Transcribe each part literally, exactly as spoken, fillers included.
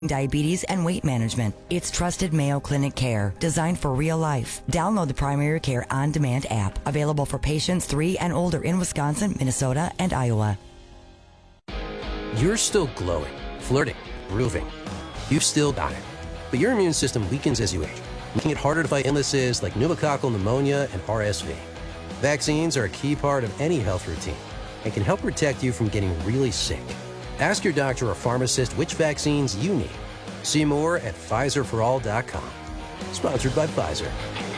diabetes and weight management. It's trusted Mayo Clinic care designed for real life. Download the Primary Care On Demand app, available for patients three and older in Wisconsin, Minnesota, and Iowa. You're still glowing, flirting, grooving. You've still got it. But your immune system weakens as you age, making it harder to fight illnesses like pneumococcal pneumonia and R S V. Vaccines are a key part of any health routine and can help protect you from getting really sick. Ask your doctor or pharmacist which vaccines you need. See more at Pfizer for all dot com. Sponsored by Pfizer.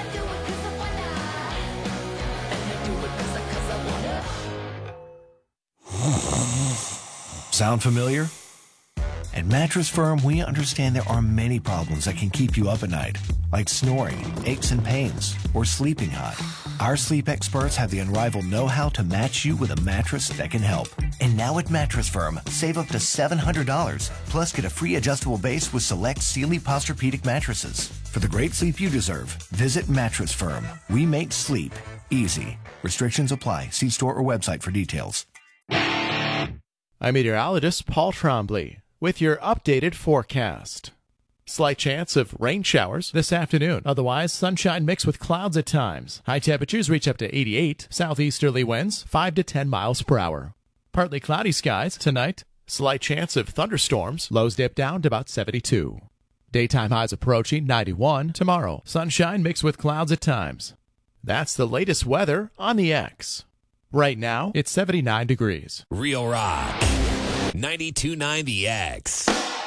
Sound familiar? At Mattress Firm, we understand there are many problems that can keep you up at night, like snoring, aches and pains, or sleeping hot. Our sleep experts have the unrivaled know-how to match you with a mattress that can help. And now at Mattress Firm, save up to seven hundred dollars, plus get a free adjustable base with select Sealy Posturepedic mattresses. For the great sleep you deserve, visit Mattress Firm. We make sleep easy. Restrictions apply. See store or website for details. I'm meteorologist Paul Trombley with your updated forecast. Slight chance of rain showers this afternoon. Otherwise, sunshine mixed with clouds at times. High temperatures reach up to eighty-eight. Southeasterly winds five to ten miles per hour. Partly cloudy skies tonight. Slight chance of thunderstorms. Lows dip down to about seventy-two. Daytime highs approaching ninety-one. Tomorrow, sunshine mixed with clouds at times. That's the latest weather on the X. Right now, it's seventy-nine degrees. Real Rock. ninety-two point nine The X.